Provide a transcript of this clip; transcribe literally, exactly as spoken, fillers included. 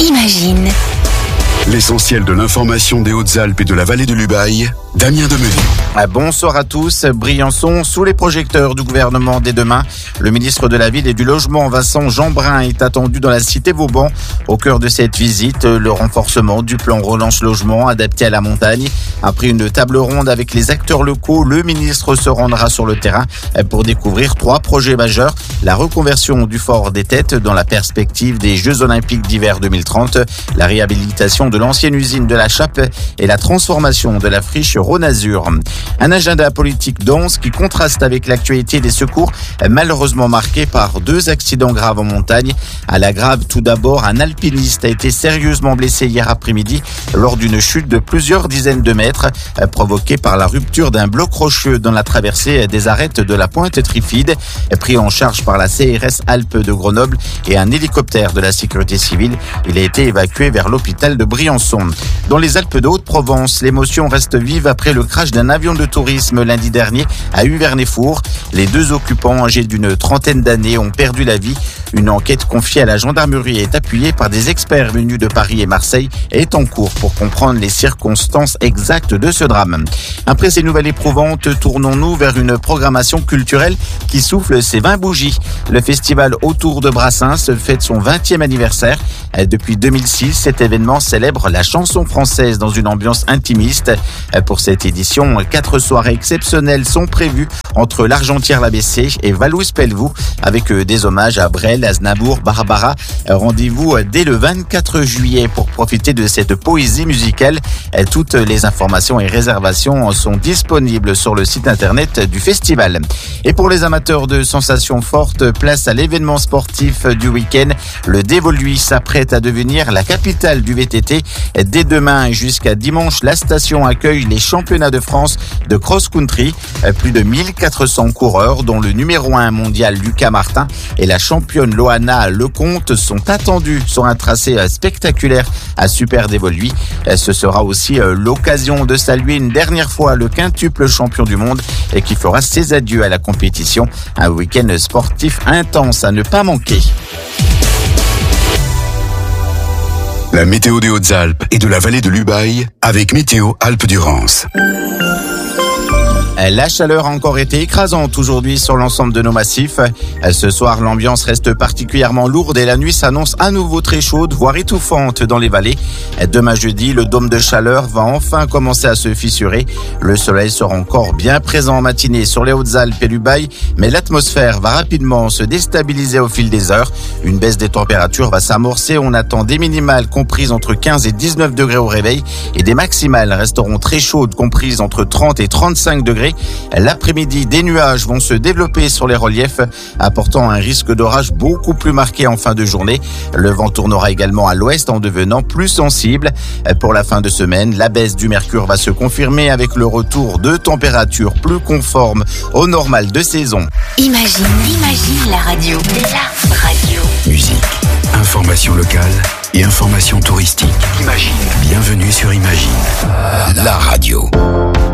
Imagine. L'essentiel de l'information des Hautes-Alpes et de la vallée de l'Ubaye, Damien Demenu. Bonsoir à tous. Briançon, sous les projecteurs du gouvernement dès demain. Le ministre de la Ville et du Logement, Vincent Jeanbrun, est attendu dans la cité Vauban. Au cœur de cette visite, le renforcement du plan Relance Logement adapté à la montagne. Après une table ronde avec les acteurs locaux, le ministre se rendra sur le terrain pour découvrir trois projets majeurs. La reconversion du Fort des Têtes dans la perspective des Jeux Olympiques d'hiver deux mille trente, la réhabilitation de l'ancienne usine de la Chape et la transformation de la friche Rhône-Azur. Un agenda politique dense qui contraste avec l'actualité des secours, malheureusement marqué par deux accidents graves en montagne. À la Grave, tout d'abord, un alpiniste a été sérieusement blessé hier après-midi lors d'une chute de plusieurs dizaines de mètres, provoquée par la rupture d'un bloc rocheux dans la traversée des arêtes de la Pointe Trifide, pris en charge par la C R S Alpes de Grenoble et un hélicoptère de la sécurité civile. Il a été évacué vers l'hôpital de Briançon. Dans les Alpes de Haute-Provence, l'émotion reste vive après le crash d'un avion de tourisme lundi dernier à Huvernay-Four. Les deux occupants âgés d'une trentaine d'années ont perdu la vie. Une enquête confiée à la gendarmerie est appuyée par des experts venus de Paris et Marseille et est en cours pour comprendre les circonstances exactes de ce drame. Après ces nouvelles éprouvantes, tournons-nous vers une programmation culturelle qui souffle ses vingt bougies. Le festival Autour de Brassens fête son vingtième anniversaire. Depuis deux mille six, cet événement célèbre la chanson française dans une ambiance intimiste. Pour cette édition, quatre soirées exceptionnelles sont prévues entre l'Argentière-l'A B C et Valous-Pelvoux avec des hommages à Brel, Aznavour, Barbara. Rendez-vous dès le vingt-quatre juillet pour profiter de cette poésie musicale. Toutes les informations et réservations sont disponibles sur le site internet du festival. Et pour les amateurs de sensations fortes, place à l'événement sportif du week-end. Le Dévoluy s'apprête à devenir la capitale du V T T. Dès demain jusqu'à dimanche, la station accueille les championnats de France de cross-country. Plus de mille quatre cents coureurs, dont le numéro un mondial Lucas Martin et la championne Loana Lecomte, sont attendus sur un tracé spectaculaire à Super Dévoluy. Ce sera aussi l'occasion de saluer une dernière fois le quintuple champion du monde et qui fera ses adieux à la compétition. Un week-end sportif intense à ne pas manquer. La météo des Hautes-Alpes et de la vallée de l'Ubaye avec Météo Alpes-Durance. La chaleur a encore été écrasante aujourd'hui sur l'ensemble de nos massifs. Ce soir, l'ambiance reste particulièrement lourde et la nuit s'annonce à nouveau très chaude, voire étouffante dans les vallées. Demain jeudi, le dôme de chaleur va enfin commencer à se fissurer. Le soleil sera encore bien présent en matinée sur les Hautes-Alpes et l'Ubaye, mais l'atmosphère va rapidement se déstabiliser au fil des heures. Une baisse des températures va s'amorcer. On attend des minimales comprises entre quinze et dix-neuf degrés au réveil et des maximales resteront très chaudes comprises entre trente et trente-cinq degrés. L'après-midi, des nuages vont se développer sur les reliefs, apportant un risque d'orage beaucoup plus marqué en fin de journée. Le vent tournera également à l'ouest en devenant plus sensible. Pour la fin de semaine, la baisse du mercure va se confirmer avec le retour de températures plus conformes au normal de saison. Imagine, imagine la radio. La radio. Musique, information locale et information touristique. Imagine. Bienvenue sur Imagine, la radio.